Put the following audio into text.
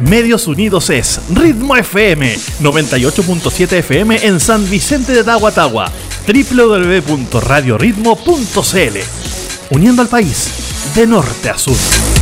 Medios Unidos es Ritmo FM, 98.7 FM en San Vicente de Tagua, www.radioritmo.cl, uniendo al país de norte a sur.